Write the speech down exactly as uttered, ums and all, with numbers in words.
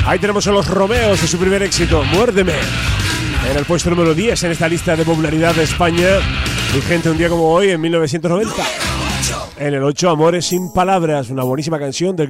Ahí tenemos a los Romeos de su primer éxito, Muérdeme, en el puesto número diez en esta lista de popularidad de España, vigente un día como hoy en mil novecientos noventa. En el ocho, Amores sin palabras, una buenísima canción del